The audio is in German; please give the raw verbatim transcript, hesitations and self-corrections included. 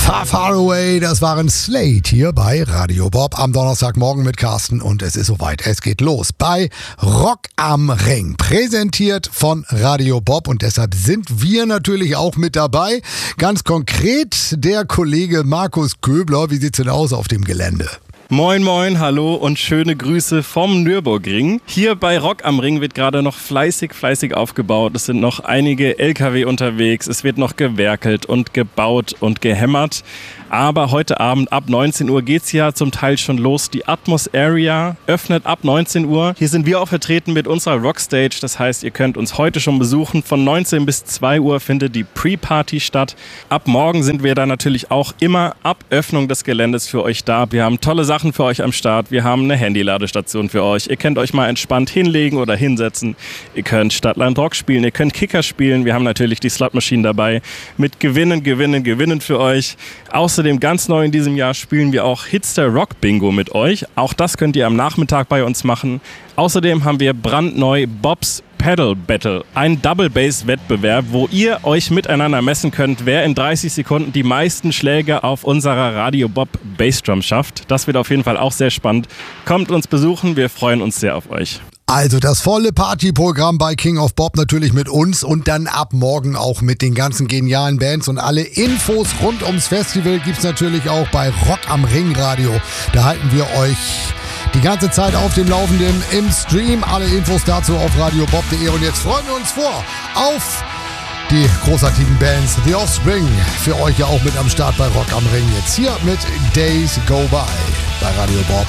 Far Far Away, das waren Slate hier bei Radio Bob am Donnerstagmorgen mit Carsten und es ist soweit, es geht los bei Rock am Ring, präsentiert von Radio Bob und deshalb sind wir natürlich auch mit dabei. Ganz konkret der Kollege Markus Köbler, wie sieht's denn aus auf dem Gelände? Moin moin, hallo und schöne Grüße vom Nürburgring. Hier bei Rock am Ring wird gerade noch fleißig, fleißig aufgebaut. Es sind noch einige L K W unterwegs, es wird noch gewerkelt und gebaut und gehämmert. Aber heute Abend ab neunzehn Uhr geht's ja zum Teil schon los. Die Atmos Area öffnet ab neunzehn Uhr. Hier sind wir auch vertreten mit unserer Rockstage. Das heißt, ihr könnt uns heute schon besuchen. Von neunzehn bis zwei Uhr findet die Pre-Party statt. Ab morgen sind wir da natürlich auch immer ab Öffnung des Geländes für euch da. Wir haben tolle Sachen für euch am Start. Wir haben eine Handy-Ladestation für euch. Ihr könnt euch mal entspannt hinlegen oder hinsetzen. Ihr könnt Stadtland Rock spielen. Ihr könnt Kicker spielen. Wir haben natürlich die Slot-Maschinen dabei mit Gewinnen, Gewinnen, Gewinnen für euch. Außerdem ganz neu in diesem Jahr spielen wir auch Hitster Rock Bingo mit euch. Auch das könnt ihr am Nachmittag bei uns machen. Außerdem haben wir brandneu Bob's Pedal Battle, ein Double Bass Wettbewerb, wo ihr euch miteinander messen könnt, wer in dreißig Sekunden die meisten Schläge auf unserer Radio Bob Bassdrum schafft. Das wird auf jeden Fall auch sehr spannend. Kommt uns besuchen, wir freuen uns sehr auf euch. Also das volle Partyprogramm bei King of Bob natürlich mit uns und dann ab morgen auch mit den ganzen genialen Bands und alle Infos rund ums Festival gibt's natürlich auch bei Rock am Ring Radio. Da halten wir euch die ganze Zeit auf dem Laufenden im Stream. Alle Infos dazu auf radiobob punkt de und jetzt freuen wir uns vor auf die großartigen Bands The Offspring. Für euch ja auch mit am Start bei Rock am Ring. Jetzt hier mit Days Go By bei Radio Bob.